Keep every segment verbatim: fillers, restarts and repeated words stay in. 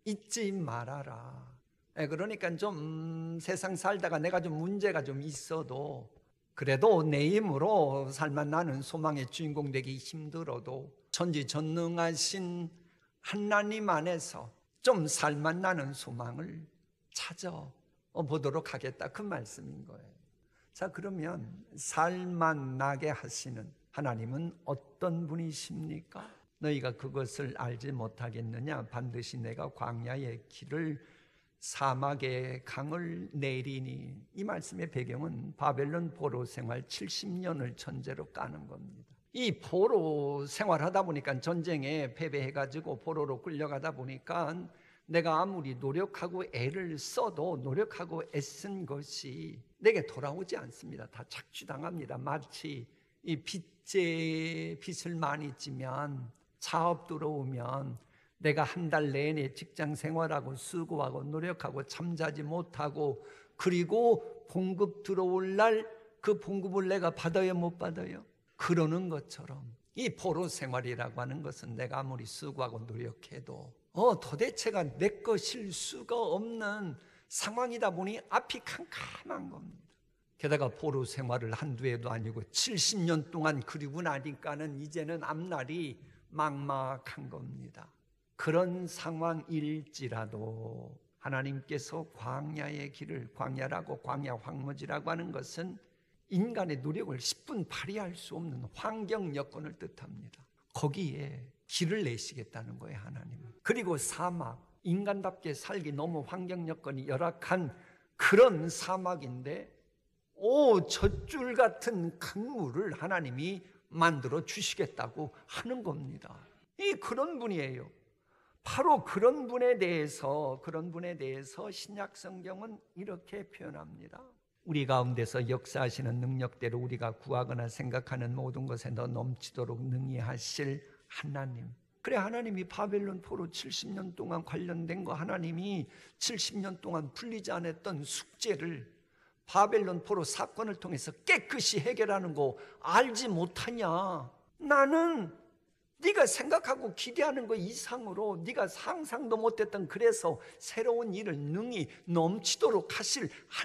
잊지 말아라. 그러니까 좀 음, 세상 살다가 내가 좀 문제가 좀 있어도, 그래도 내 힘으로 살만 나는 소망의 주인공 되기 힘들어도 전지전능하신 하나님 안에서 좀 살만 나는 소망을 찾아보도록 하겠다, 그 말씀인 거예요. 자, 그러면 살만 나게 하시는 하나님은 어떤 분이십니까? 너희가 그것을 알지 못하겠느냐? 반드시 내가 광야의 길을 사막의 강을 내리니. 이 말씀의 배경은 바벨론 포로 생활 칠십 년을 전제로 까는 겁니다. 이 포로 생활하다 보니까 전쟁에 패배해가지고 포로로 끌려가다 보니까 내가 아무리 노력하고 애를 써도 노력하고 애쓴 것이 내게 돌아오지 않습니다. 다 착취당합니다. 마치 이 빚에 빚을 많이 지면, 사업 들어오면 내가 한 달 내내 직장 생활하고 수고하고 노력하고 잠자지 못하고, 그리고 봉급 들어올 날 그 봉급을 내가 받아요, 못 받아요? 그러는 것처럼 이 포로 생활이라고 하는 것은 내가 아무리 수고하고 노력해도 어 도대체가 내 것일 수가 없는 상황이다 보니 앞이 캄캄한 겁니다. 게다가 포로 생활을 한두 해도 아니고 칠십 년 동안 그리고 나니까는 이제는 앞날이 막막한 겁니다. 그런 상황일지라도 하나님께서 광야의 길을, 광야라고 광야 황무지라고 하는 것은 인간의 노력을 십 분 발휘할 수 없는 환경 여건을 뜻합니다. 거기에 길을 내시겠다는 거예요, 하나님은. 그리고 사막, 인간답게 살기 너무 환경 여건이 열악한 그런 사막인데 오, 젖줄 같은 강물을 하나님이 만들어 주시겠다고 하는 겁니다. 이 그런 분이에요. 바로 그런 분에 대해서 그런 분에 대해서 신약 성경은 이렇게 표현합니다. 우리 가운데서 역사하시는 능력대로 우리가 구하거나 생각하는 모든 것에 더 넘치도록 능히 하실 하나님. 그래, 하나님이 바벨론 포로 칠십 년 동안 관련된 거, 하나님이 칠십 년 동안 풀리지 않았던 숙제를 바벨론 포로 사건을 통해서 깨끗이 해결하는 거 알지 못하냐? 나는 네가 생각하고 기대하는 것 이상으로 네가 상상도 못했던, 그래서 새로운 일을 능히 넘치도록 하실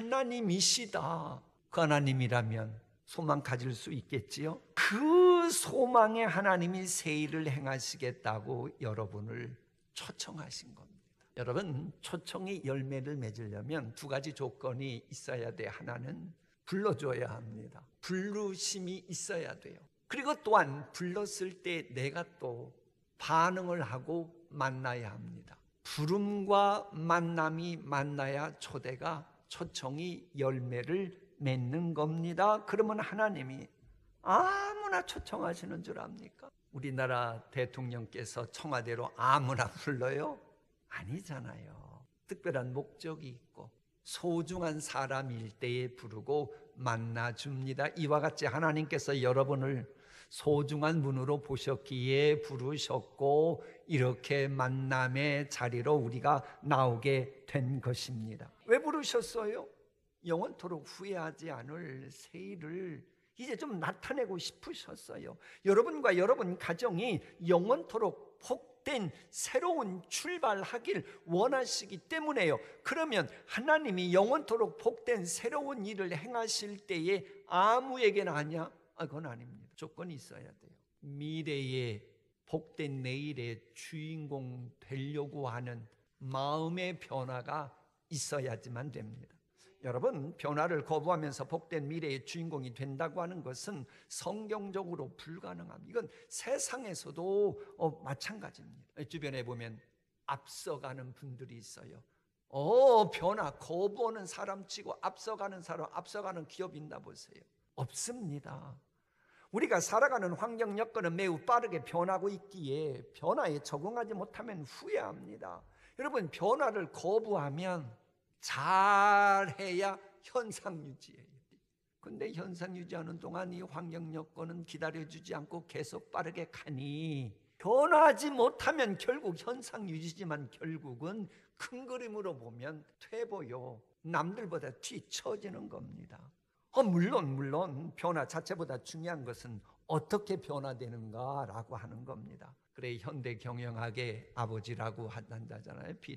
하나님이시다. 그 하나님이라면 소망 가질 수 있겠지요? 그 소망의 하나님이 새 일을 행하시겠다고 여러분을 초청하신 겁니다. 여러분, 초청이 열매를 맺으려면 두 가지 조건이 있어야 돼. 하나는 불러줘야 합니다. 부르심이 있어야 돼요. 그리고 또한 불렀을 때 내가 또 반응을 하고 만나야 합니다. 부름과 만남이 만나야 초대가, 초청이 열매를 맺는 겁니다. 그러면 하나님이 아무나 초청하시는 줄 압니까? 우리나라 대통령께서 청와대로 아무나 불러요? 아니잖아요. 특별한 목적이 있고 소중한 사람일 때에 부르고 만나줍니다. 이와 같이 하나님께서 여러분을 소중한 분으로 보셨기에 부르셨고 이렇게 만남의 자리로 우리가 나오게 된 것입니다. 왜 부르셨어요? 영원토록 후회하지 않을 새 일을 이제 좀 나타내고 싶으셨어요. 여러분과 여러분 가정이 영원토록 복된 새로운 출발하길 원하시기 때문에요. 그러면 하나님이 영원토록 복된 새로운 일을 행하실 때에 아무에게나 하냐? 아, 그건 아닙니다. 조건이 있어야 돼요. 미래의 복된 내일의 주인공 되려고 하는 마음의 변화가 있어야지만 됩니다. 여러분, 변화를 거부하면서 복된 미래의 주인공이 된다고 하는 것은 성경적으로 불가능합니다. 이건 세상에서도 어, 마찬가지입니다. 주변에 보면 앞서가는 분들이 있어요. 어, 변화 거부하는 사람 치고 앞서가는 사람, 앞서가는 기업 있나 보세요. 없습니다. 우리가 살아가는 환경 여건은 매우 빠르게 변하고 있기에 변화에 적응하지 못하면 후회합니다. 여러분, 변화를 거부하면 잘해야 현상 유지예요. 근데 현상 유지하는 동안 이 환경 여건은 기다려주지 않고 계속 빠르게 가니 변화하지 못하면 결국 현상 유지지만 결국은 큰 그림으로 보면 퇴보요, 남들보다 뒤처지는 겁니다. 어, 물론 물론 변화 자체보다 중요한 것은 어떻게 변화되는가라고 하는 겁니다. 그래, 현대 경영학의 아버지라고 한다잖아요.